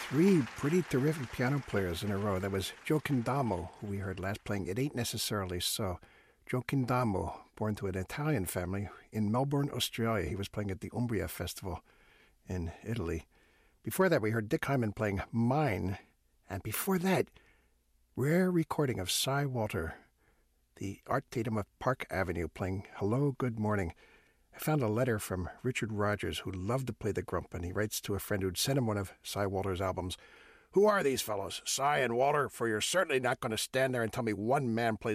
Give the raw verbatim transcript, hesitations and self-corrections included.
Three pretty terrific piano players in a row. That was Joe Kindamo, who we heard last playing It Ain't Necessarily So. Joe Kindamo, born to an Italian family in Melbourne, Australia. He was playing at the Umbria Festival in Italy. Before that, we heard Dick Hyman playing Mine. And before that, rare recording of Cy Walter, the Art Tatum of Park Avenue, playing Hello, Good Morning. I found a letter from Richard Rogers, who loved to play the grump, and he writes to a friend who'd sent him one of Cy Walter's albums. Who are these fellows, Cy and Walter? For you're certainly not going to stand there and tell me one man plays